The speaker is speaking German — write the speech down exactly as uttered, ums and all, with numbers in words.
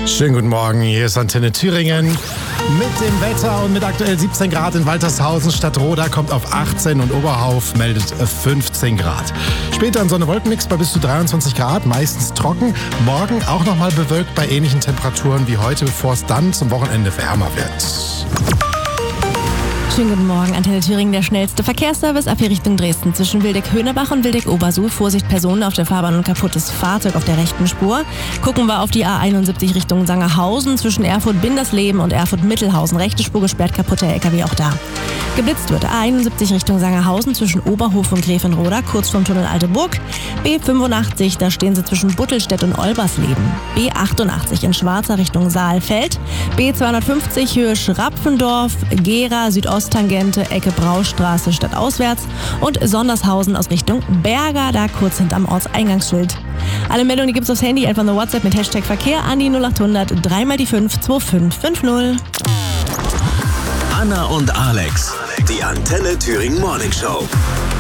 Schönen guten Morgen, hier ist Antenne Thüringen. Mit dem Wetter und mit aktuell siebzehn Grad in Waltershausen. Stadtroda kommt auf achtzehn und Oberhauf meldet fünfzehn Grad. Später ein Sonne-Wolken-Mix bei bis zu dreiundzwanzig Grad, meistens trocken. Morgen auch nochmal bewölkt bei ähnlichen Temperaturen wie heute, bevor es dann zum Wochenende wärmer wird. Schönen guten Morgen, Antenne Thüringen, der schnellste Verkehrsservice ab hier Richtung Dresden. Zwischen Wildeck-Höhnerbach und Wildeck-Obersuhl. Vorsicht, Personen auf der Fahrbahn und kaputtes Fahrzeug auf der rechten Spur. Gucken wir auf die A einundsiebzig Richtung Sangerhausen. Zwischen Erfurt-Bindersleben und Erfurt-Mittelhausen. Rechte Spur gesperrt, kaputter L K W auch da. Geblitzt wird A einundsiebzig Richtung Sangerhausen zwischen Oberhof und Gräfenroda, kurz vorm Tunnel Alteburg. B fünfundachtzig, da stehen sie zwischen Buttelstedt und Olbersleben. B achtundachtzig in Schwarzer Richtung Saalfeld. B zweihundertfünfzig Höhe Schrapfendorf, Gera, Südosttangente, Ecke Braustraße stadtauswärts und Sondershausen aus Richtung Berger, da kurz hinterm Ortseingangsschild. Alle Meldungen, die gibt's aufs Handy, einfach nur WhatsApp mit Hashtag Verkehr an die null acht hundert drei mal die fünf zwei fünf fünf null. Anna und Alex, die Antenne Thüringen Morning Show.